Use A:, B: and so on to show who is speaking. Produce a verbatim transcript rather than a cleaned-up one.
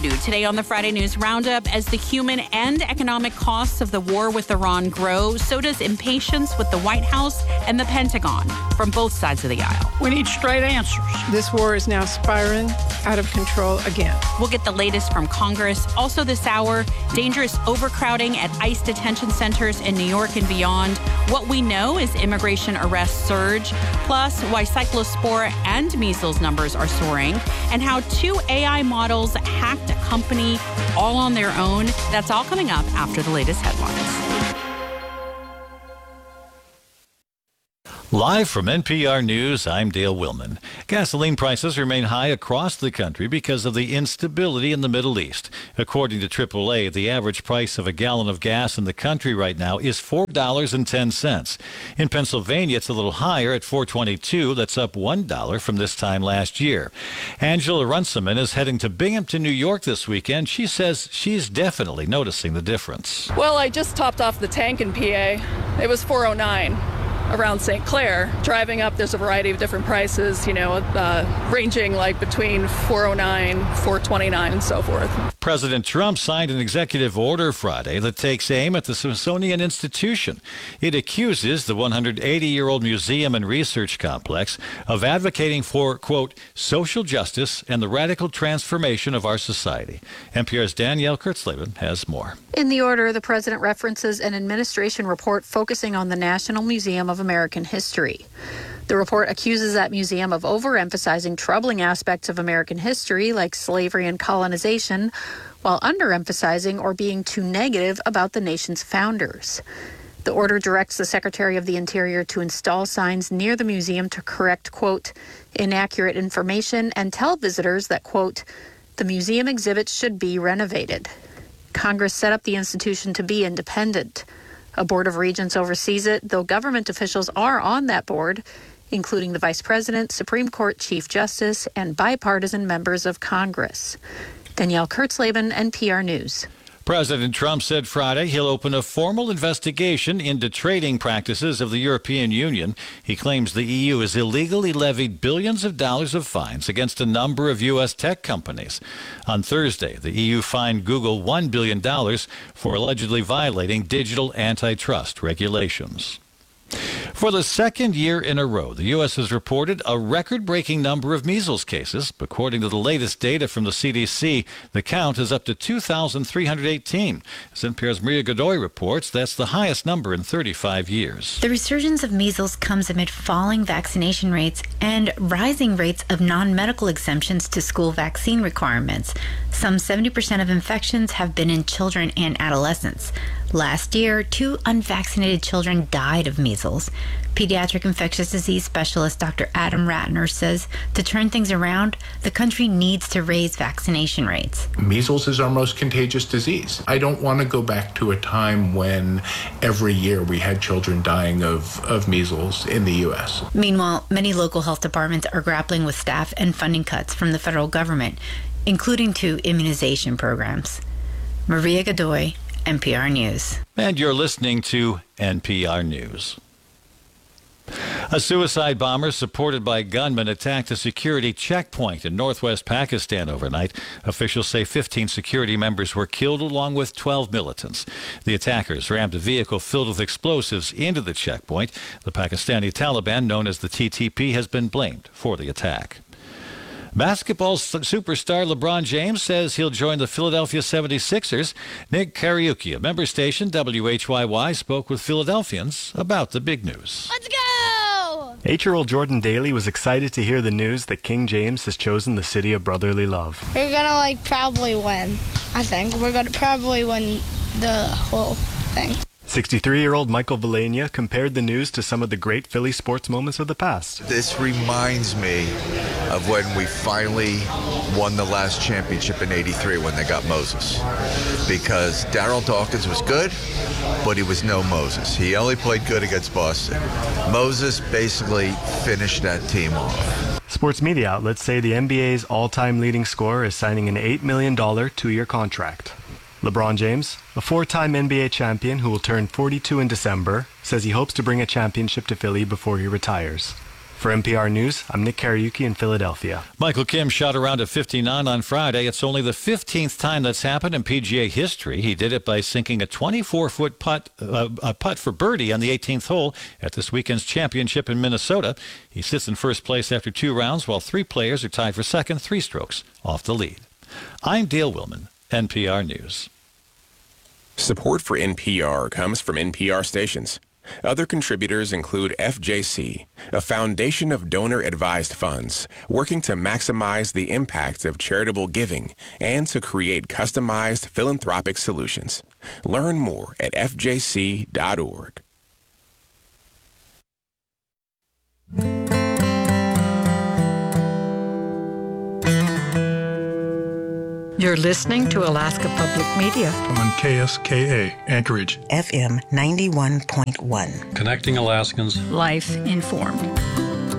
A: Today on the Friday News Roundup, as the human and economic costs of the war with Iran grow, so does impatience with the White House and the Pentagon from both sides of the aisle.
B: We need straight answers.
C: This war is now spiraling out of control again.
A: We'll get the latest from Congress. Also this hour, dangerous overcrowding at ICE detention centers in New York and beyond. What we know is immigration arrests surge, plus why cyclospora and measles numbers are soaring, and how two A I models hacked a company all on their own. That's all coming up after the latest headlines.
D: Live from N P R News, I'm Dale Willman. Gasoline prices remain high across the country because of the instability in the Middle East. According to triple A, the average price of a gallon of gas in the country right now is four dollars and ten cents. In Pennsylvania, it's a little higher at four dollars and twenty-two cents. That's up one dollar from this time last year. Angela Runciman is heading to Binghamton, New York this weekend. She says she's definitely noticing the difference.
E: Well, I just topped off the tank in P A. It was four oh nine. Around Saint Clair. Driving up, there's a variety of different prices, you know, uh, ranging like between four oh nine, four twenty-nine, and so forth.
D: President Trump signed an executive order Friday that takes aim at the Smithsonian Institution. It accuses the one hundred eighty-year-old museum and research complex of advocating for, quote, social justice and the radical transformation of our society. N P R's Danielle Kurtzleben has more.
F: In the order, the president references an administration report focusing on the National Museum of American History. The report accuses that museum of overemphasizing troubling aspects of American history like slavery and colonization, while underemphasizing or being too negative about the nation's founders. The order directs the Secretary of the Interior to install signs near the museum to correct, quote, inaccurate information and tell visitors that, quote, the museum exhibits should be renovated. Congress set up the institution to be independent. A board of regents oversees it, though government officials are on that board, including the Vice President, Supreme Court Chief Justice, and bipartisan members of Congress. Danielle Kurtzleben, N P R News.
D: President Trump said Friday he'll open a formal investigation into trading practices of the European Union. He claims the E U has illegally levied billions of dollars of fines against a number of U S tech companies. On Thursday, the E U fined Google one billion dollars for allegedly violating digital antitrust regulations. For the second year in a row, the U S has reported a record-breaking number of measles cases. According to the latest data from the C D C, the count is up to two thousand three hundred eighteen. As N P R's Maria Godoy reports, that's the highest number in thirty-five years.
G: The resurgence of measles comes amid falling vaccination rates and rising rates of non-medical exemptions to school vaccine requirements. Some seventy percent of infections have been in children and adolescents. Last year, two unvaccinated children died of measles. Pediatric infectious disease specialist Doctor Adam Ratner says to turn things around, the country needs to raise vaccination rates.
H: Measles is our most contagious disease. I don't want to go back to a time when every year we had children dying of, of measles in the U S.
G: Meanwhile, many local health departments are grappling with staff and funding cuts from the federal government, including to immunization programs. Maria Godoy, N P R News.
D: And you're listening to N P R News. A suicide bomber supported by gunmen attacked a security checkpoint in northwest Pakistan overnight. Officials say fifteen security members were killed along with twelve militants. The attackers rammed a vehicle filled with explosives into the checkpoint. The Pakistani Taliban, known as the T T P, has been blamed for the attack. Basketball superstar LeBron James says he'll join the Philadelphia seventy-sixers. Nick Kariuki of member station W H Y Y spoke with Philadelphians about the big news.
I: Let's go!
J: Eight-year-old Jordan Daly was excited to hear the news that King James has chosen the city of brotherly love.
I: We're gonna like probably win. I think we're gonna probably win the whole thing.
J: sixty-three-year-old Michael Vilania compared the news to some of the great Philly sports moments of the past.
K: This reminds me of when we finally won the last championship in eighty-three when they got Moses. Because Darryl Dawkins was good, but he was no Moses. He only played good against Boston. Moses basically finished that team off.
J: Sports media outlets say the N B A's all-time leading scorer is signing an eight million dollars two-year contract. LeBron James, a four-time N B A champion who will turn forty-two in December, says he hopes to bring a championship to Philly before he retires. For N P R News, I'm Nick Kariuki in Philadelphia.
D: Michael Kim shot around a fifty-nine on Friday. It's only the fifteenth time that's happened in P G A history. He did it by sinking a twenty-four-foot putt, uh, a putt for birdie on the eighteenth hole at this weekend's championship in Minnesota. He sits in first place after two rounds, while three players are tied for second, three strokes off the lead. I'm Dale Willman, N P R News.
B: Support for N P R comes from N P R stations. Other contributors include F J C, a foundation of donor-advised funds working to maximize the impact of charitable giving and to create customized philanthropic solutions. Learn more at f j c dot org.
L: You're listening to Alaska Public Media
M: on K S K A, Anchorage,
N: F M ninety-one point one.
O: Connecting Alaskans.
L: Life informed.